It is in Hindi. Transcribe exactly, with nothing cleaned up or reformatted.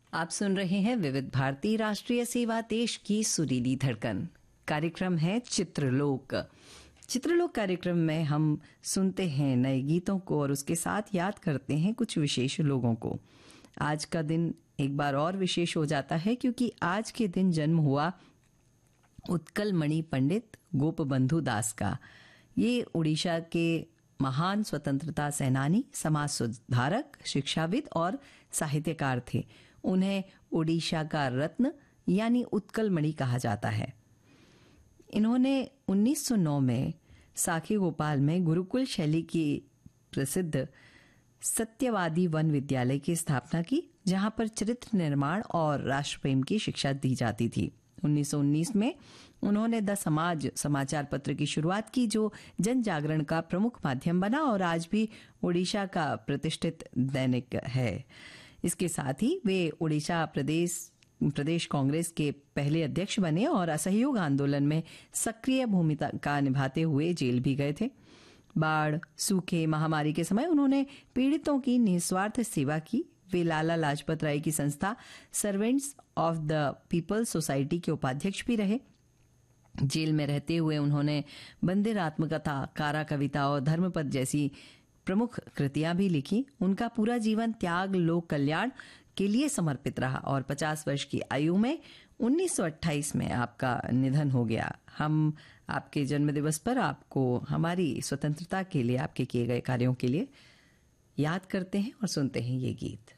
आप सुन रहे हैं विविध भारती राष्ट्रीय सेवा देश की सुरीली धड़कन। कार्यक्रम है चित्रलोक। चित्रलोक कार्यक्रम में हम सुनते हैं नए गीतों को और उसके साथ याद करते हैं कुछ विशेष लोगों को। आज का दिन एक बार और विशेष हो जाता है क्योंकि आज के दिन जन्म हुआ उत्कल मणि पंडित गोपबंधु दास का। ये उड़ीसा के महान स्वतंत्रता सेनानी, समाज सुधारक, शिक्षाविद और साहित्यकार थे। उन्हें उड़ीसा का रत्न यानी उत्कल मणि कहा जाता है। इन्होंने उन्नीस सौ नौ में साखी गोपाल में गुरुकुल शैली की प्रसिद्ध सत्यवादी वन विद्यालय की स्थापना की, जहां पर चरित्र निर्माण और राष्ट्र प्रेम की शिक्षा दी जाती थी। उन्नीस सौ उन्नीस में उन्होंने द समाज समाचार पत्र की शुरुआत की, जो जन जागरण का प्रमुख माध्यम बना और आज भी उड़ीसा का प्रतिष्ठित दैनिक है। इसके साथ ही वे उड़ीसा प्रदेश प्रदेश कांग्रेस के पहले अध्यक्ष बने और असहयोग आंदोलन में सक्रिय भूमिका निभाते हुए जेल भी गए थे। बाढ़, सूखे, महामारी के समय उन्होंने पीड़ितों की निस्वार्थ सेवा की। वे लाला लाजपत राय की संस्था servants of the people society के उपाध्यक्ष भी रहे। जेल में रहते हुए उन्होंने बंदिर आत्मकथा, कारा कविता और धर्मपद जैसी प्रमुख कृतियां भी लिखी। उनका पूरा जीवन त्याग, लोक कल्याण के लिए समर्पित रहा और पचास वर्ष की आयु में उन्नीस सौ अट्ठाईस में आपका निधन हो गया। हम आपके जन्मदिवस पर आपको हमारी स्वतंत्रता के लिए, आपके किए गए कार्यों के लिए याद करते हैं और सुनते हैं ये गीत।